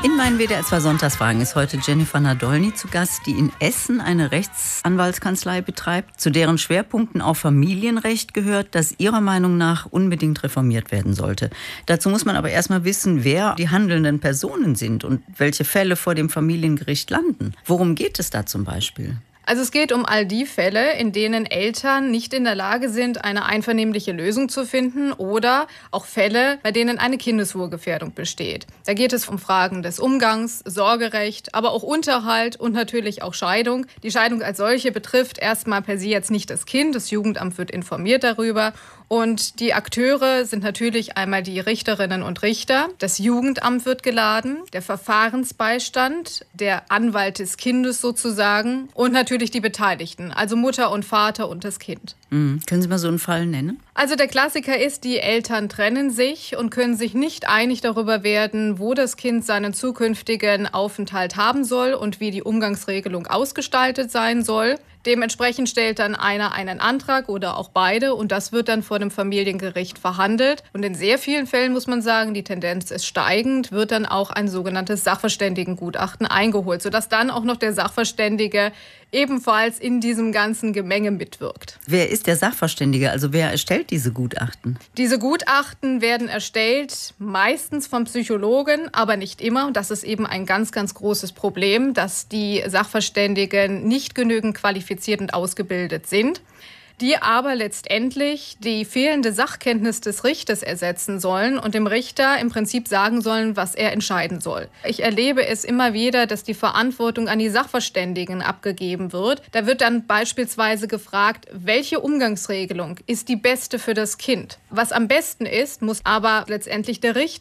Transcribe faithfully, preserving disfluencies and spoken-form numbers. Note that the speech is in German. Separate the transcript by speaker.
Speaker 1: In meinen W D R zwei Sonntagsfragen ist heute Jennifer Nadolny zu Gast, die in Essen eine Rechtsanwaltskanzlei betreibt, zu deren Schwerpunkten auch Familienrecht gehört, das ihrer Meinung nach unbedingt reformiert werden sollte. Dazu muss man aber erstmal wissen, wer die handelnden Personen sind und welche Fälle vor dem Familiengericht landen. Worum geht es da zum Beispiel?
Speaker 2: Also es geht um all die Fälle, in denen Eltern nicht in der Lage sind, eine einvernehmliche Lösung zu finden, oder auch Fälle, bei denen eine Kindeswohlgefährdung besteht. Da geht es um Fragen des Umgangs, Sorgerecht, aber auch Unterhalt und natürlich auch Scheidung. Die Scheidung als solche betrifft erstmal per se jetzt nicht das Kind. Das Jugendamt wird informiert darüber. Und die Akteure sind natürlich einmal die Richterinnen und Richter. Das Jugendamt wird geladen, der Verfahrensbeistand, der Anwalt des Kindes sozusagen und natürlich die Beteiligten, also Mutter und Vater und das Kind.
Speaker 1: Mhm. Können Sie mal so einen Fall nennen?
Speaker 2: Also der Klassiker ist, die Eltern trennen sich und können sich nicht einig darüber werden, wo das Kind seinen zukünftigen Aufenthalt haben soll und wie die Umgangsregelung ausgestaltet sein soll. Dementsprechend stellt dann einer einen Antrag oder auch beide und das wird dann vor dem Familiengericht verhandelt. Und in sehr vielen Fällen muss man sagen, die Tendenz ist steigend, wird dann auch ein sogenanntes Sachverständigengutachten eingeholt, sodass dann auch noch der Sachverständige ebenfalls in diesem ganzen Gemenge mitwirkt.
Speaker 1: Wer ist der Sachverständige? Also wer erstellt diese Gutachten?
Speaker 2: Diese Gutachten werden erstellt meistens vom Psychologen, aber nicht immer. Und das ist eben ein ganz, ganz großes Problem, dass die Sachverständigen nicht genügend qualifiziert und ausgebildet sind, die aber letztendlich die fehlende Sachkenntnis des Richters ersetzen sollen und dem Richter im Prinzip sagen sollen, was er entscheiden soll. Ich erlebe es immer wieder, dass die Verantwortung an die Sachverständigen abgegeben wird. Da wird dann beispielsweise gefragt, welche Umgangsregelung ist die beste für das Kind? Was am besten ist, muss aber letztendlich der Richter